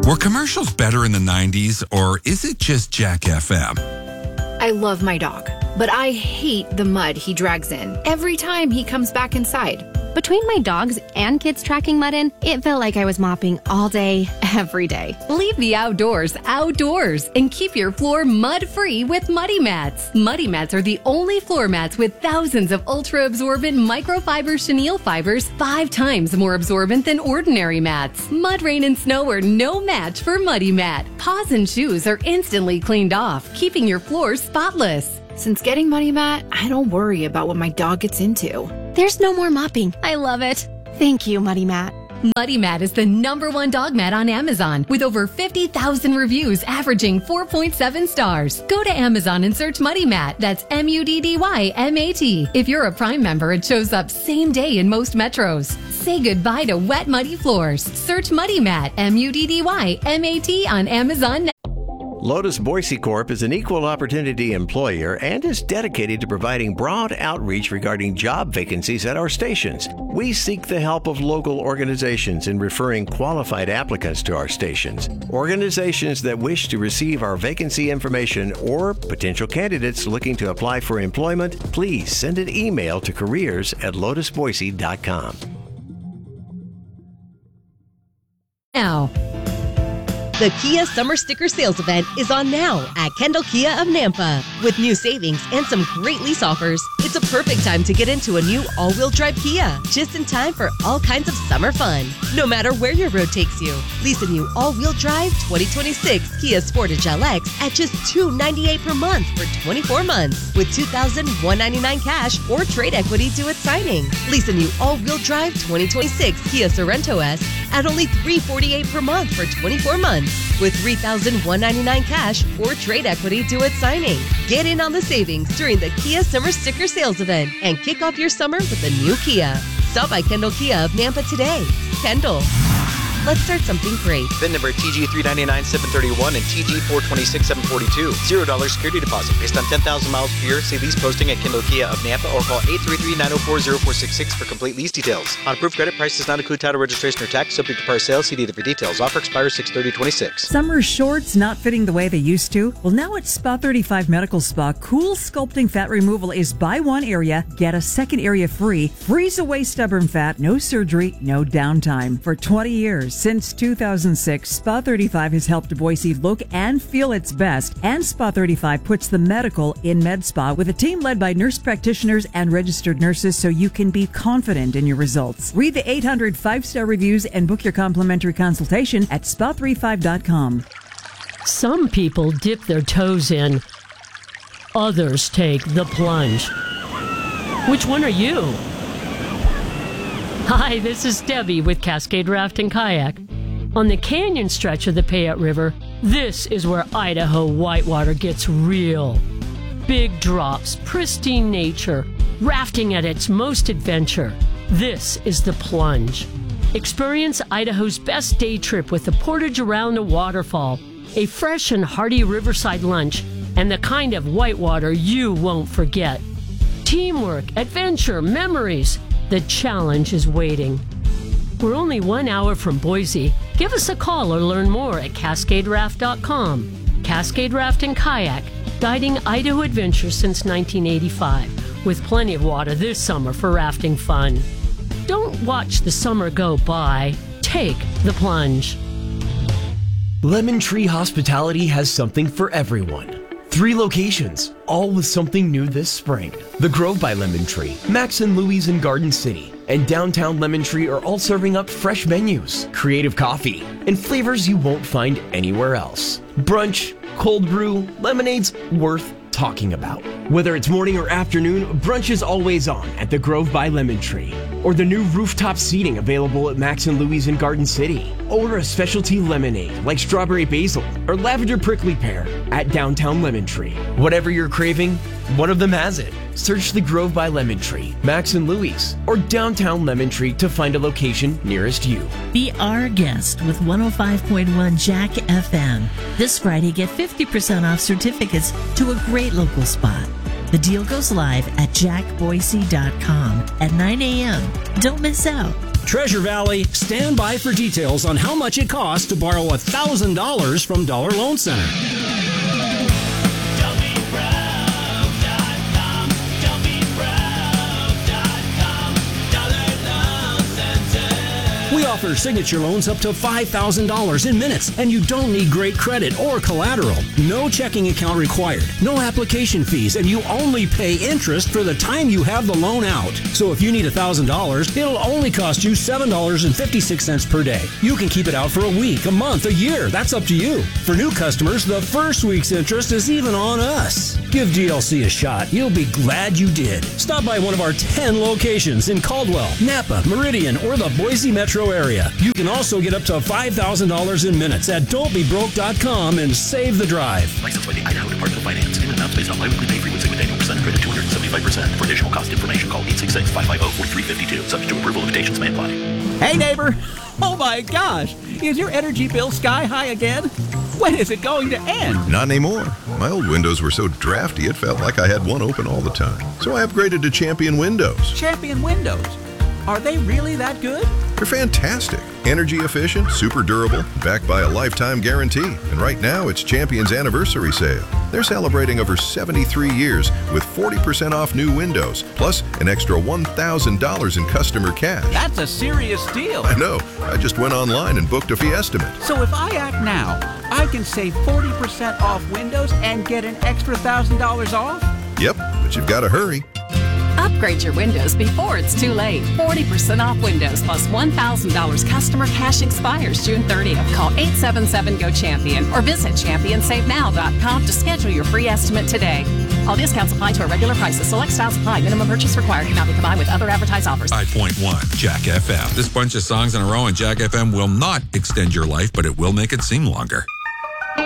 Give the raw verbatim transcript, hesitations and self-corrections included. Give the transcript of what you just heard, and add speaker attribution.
Speaker 1: Were commercials better in the nineties, or is it just Jack F M?
Speaker 2: I love my dog, but I hate the mud he drags in every time he comes back inside.
Speaker 3: Between my dogs and kids tracking mud in, it felt like I was mopping all day, every day.
Speaker 4: Leave the outdoors outdoors and keep your floor mud-free with Muddy Mats. Muddy Mats are the only floor mats with thousands of ultra-absorbent microfiber chenille fibers, five times more absorbent than ordinary mats. Mud, rain, and snow are no match for Muddy Mat. Paws and shoes are instantly cleaned off, keeping your floors spotless.
Speaker 2: Since getting Muddy Mat, I don't worry about what my dog gets into.
Speaker 3: There's no more mopping. I love it. Thank you, Muddy Mat.
Speaker 4: Muddy Mat is the number one dog mat on Amazon with over fifty thousand reviews averaging four point seven stars. Go to Amazon and search Muddy Mat. That's M U D D Y M A T. If you're a Prime member, it shows up same day in most metros. Say goodbye to wet, muddy floors. Search Muddy Mat, M U D D Y M A T on Amazon.
Speaker 5: Lotus Boise Corp is an equal opportunity employer and is dedicated to providing broad outreach regarding job vacancies at our stations. We seek the help of local organizations in referring qualified applicants to our stations. Organizations that wish to receive our vacancy information or potential candidates looking to apply for employment, please send an email to careers at lotus boise dot com.
Speaker 4: Now.
Speaker 6: The Kia Summer Sticker Sales Event is on now at Kendall Kia of Nampa. With new savings and some great lease offers, it's a perfect time to get into a new all-wheel drive Kia, just in time for all kinds of summer fun. No matter where your road takes you, lease a new all-wheel drive twenty twenty-six Kia Sportage L X at just two hundred ninety-eight dollars per month for twenty-four months with two thousand one hundred ninety-nine dollars cash or trade equity to its signing. Lease a new all-wheel drive twenty twenty-six Kia Sorento S at only three hundred forty-eight dollars per month for twenty-four months. With three thousand one hundred ninety-nine dollars cash or trade equity to its signing. Get in on the savings during the Kia Summer Sticker Sales Event and kick off your summer with a new Kia. Stop by Kendall Kia of Nampa today. Kendall. Let's start something great.
Speaker 7: V I N number T G three nine nine seven three one and T G four two six seven four two. zero dollars security deposit based on ten thousand miles per year. See lease posting at Kendall Kia of Nampa or call eight three three, nine oh four, oh four six six for complete lease details. On approved credit, price does not include title, registration, or tax. Subject to prior sale. See dealer for details. Offer expires six thirty twenty-six.
Speaker 8: Summer shorts not fitting the way they used to? Well, now at Spa thirty-five Medical Spa, Cool Sculpting Fat Removal is buy one area, get a second area free. Freeze away stubborn fat, no surgery, no downtime. For twenty years, since two thousand six, Spa thirty-five has helped Boise look and feel its best, and Spa thirty-five puts the medical in Med Spa with a team led by nurse practitioners and registered nurses so you can be confident in your results. Read the eight hundred five-star reviews and book your complimentary consultation at spa thirty-five dot com.
Speaker 9: Some people dip their toes in. Others take the plunge. Which one are you? Hi, this is Debbie with Cascade Raft and Kayak. On the canyon stretch of the Payette River, this is where Idaho whitewater gets real. Big drops, pristine nature, rafting at its most adventure. This is the plunge. Experience Idaho's best day trip with the portage around the waterfall, a fresh and hearty riverside lunch, and the kind of whitewater you won't forget. Teamwork, adventure, memories. The challenge is waiting. We're only one hour from Boise. Give us a call or learn more at cascade raft dot com. Cascade Raft and Kayak, guiding Idaho adventure since nineteen eighty-five, with plenty of water this summer for rafting fun. Don't watch the summer go by. Take the plunge.
Speaker 10: Lemon Tree Hospitality has something for everyone. Three locations, all with something new this spring. The Grove by Lemon Tree, Max and Louie's in Garden City, and Downtown Lemon Tree are all serving up fresh menus, creative coffee, and flavors you won't find anywhere else. Brunch, cold brew, lemonades worth talking about. Whether it's morning or afternoon, brunch is always on at the Grove by Lemon Tree. Or the new rooftop seating available at Max and Louie's in Garden City. Or a specialty lemonade like strawberry basil or lavender prickly pear at Downtown Lemon Tree. Whatever you're craving, one of them has it. Search the Grove by Lemon Tree, Max and Louie's, or Downtown Lemon Tree to find a location nearest you.
Speaker 11: Be our guest with one oh five point one Jack F M. This Friday, get fifty percent off certificates to a great local spot. The deal goes live at jack boise dot com at nine a.m. Don't miss out.
Speaker 12: Treasure Valley, stand by for details on how much it costs to borrow one thousand dollars from Dollar Loan Center. We offer signature loans up to five thousand dollars in minutes, and you don't need great credit or collateral. No checking account required, no application fees, and you only pay interest for the time you have the loan out. So if you need one thousand dollars, it'll only cost you seven dollars and fifty-six cents per day. You can keep it out for a week, a month, a year. That's up to you. For new customers, the first week's interest is even on us. Give D L C a shot. You'll be glad you did. Stop by one of our ten locations in Caldwell, Napa, Meridian, or the Boise metro area. You can also get up to five thousand dollars in minutes at don't be broke dot com and save the drive.
Speaker 13: Licensed by the Idaho Department of Finance. Payment amounts based on biweekly pay frequency with annual percent credit two hundred seventy-five percent. For additional cost information, call eight six six, five five zero, four three five two. Subject to approval, limitations may apply.
Speaker 14: Hey, neighbor. Oh, my gosh. Is your energy bill sky high again? When is it going to end?
Speaker 15: Not anymore. My old windows were so drafty it felt like I had one open all the time. So I upgraded to Champion Windows.
Speaker 14: Champion Windows? Are they really that good?
Speaker 15: They're fantastic. Energy efficient, super durable, backed by a lifetime guarantee. And right now, it's Champion's anniversary sale. They're celebrating over seventy-three years with forty percent off new windows, plus an extra one thousand dollars in customer cash.
Speaker 14: That's a serious deal.
Speaker 15: I know. I just went online and booked a Fiestimate.
Speaker 14: So if I act now, I can save forty percent off windows and get an extra one thousand dollars off?
Speaker 15: Yep, but you've got to hurry.
Speaker 16: Upgrade your windows before it's too late. forty percent off windows plus one thousand dollars customer cash expires June thirtieth. Call eight seven seven, G O, CHAMPION or visit champion save now dot com to schedule your free estimate today. All discounts apply to our regular prices. Select styles apply. Minimum purchase required. Cannot be combined with other advertised offers.
Speaker 1: five point one Jack F M. This bunch of songs in a row on Jack F M will not extend your life, but it will make it seem longer.